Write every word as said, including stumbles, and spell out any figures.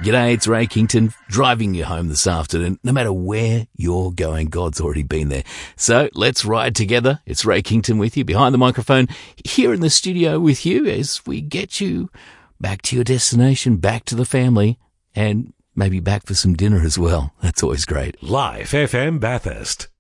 G'day, it's Ray Kington, driving you home this afternoon. No matter where you're going, God's already been there. So let's ride together. It's Ray Kington with you behind the microphone here in the studio with you as we get you back to your destination, back to the family, and maybe back for some dinner as well. That's always great. Live F M Bathurst.